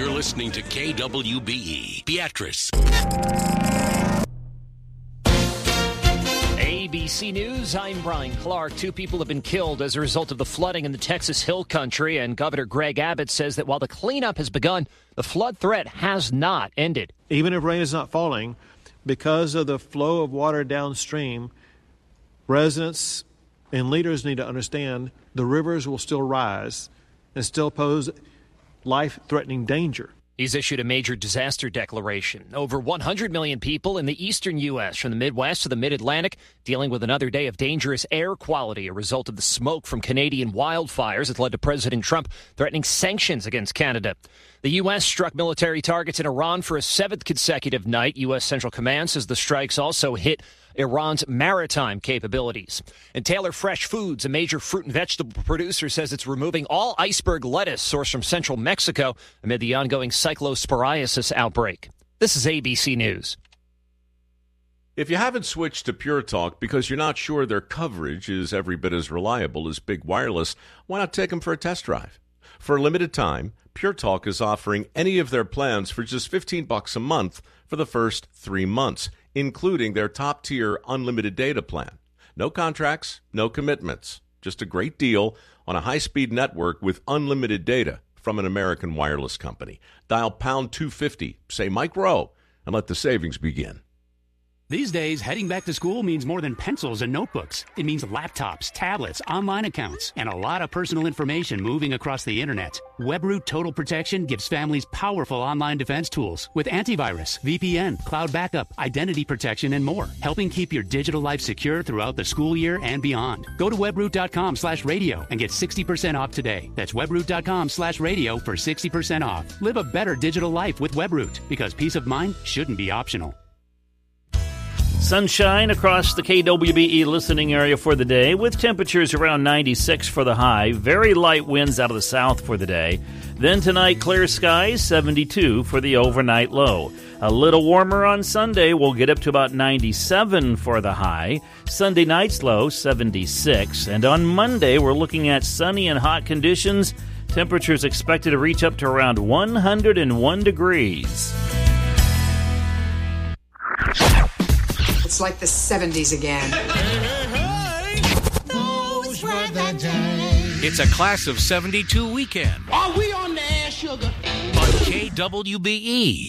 You're listening to KWBE, Beatrice. ABC News, I'm Brian Clark. 2 people have been killed as a result of the flooding in the Texas Hill Country, and Governor Greg Abbott says that while the cleanup has begun, the flood threat has not ended. Even if rain is not falling, because of the flow of water downstream, residents and leaders need to understand the rivers will still rise and still pose life-threatening danger. He's issued a major disaster declaration. Over 100 million people in the eastern U.S., from the Midwest to the Mid-Atlantic, dealing with another day of dangerous air quality, a result of the smoke from Canadian wildfires that led to President Trump threatening sanctions against Canada. The U.S. struck military targets in Iran for a 7th consecutive night. U.S. Central Command says the strikes also hit Iran's maritime capabilities. And Taylor Fresh Foods, a major fruit and vegetable producer, says it's removing all iceberg lettuce sourced from central Mexico amid the ongoing cyclosporiasis outbreak. This is ABC News. If you haven't switched to Pure Talk because you're not sure their coverage is every bit as reliable as Big Wireless, why not take them for a test drive? For a limited time, Pure Talk is offering any of their plans for just $15 a month for the first 3 months, including their top-tier unlimited data plan. No contracts, no commitments. Just a great deal on a high-speed network with unlimited data from an American wireless company. Dial pound 250, say Mike Rowe, and let the savings begin. These days, heading back to school means more than pencils and notebooks. It means laptops, tablets, online accounts, and a lot of personal information moving across the internet. WebRoot Total Protection gives families powerful online defense tools with antivirus, VPN, cloud backup, identity protection, and more, helping keep your digital life secure throughout the school year and beyond. Go to webroot.com/radio and get 60% off today. That's webroot.com/radio for 60% off. Live a better digital life with WebRoot, because peace of mind shouldn't be optional. Sunshine across the KWBE listening area for the day, with temperatures around 96 for the high. Very light winds out of the south for the day. Then tonight, clear skies, 72 for the overnight low. A little warmer on Sunday. We'll get up to about 97 for the high. Sunday night's low, 76. And on Monday, we're looking at sunny and hot conditions. Temperatures expected to reach up to around 101 degrees. It's like the 70s again. It's a class of 72 weekend. Are we on the air, sugar? On KWBE.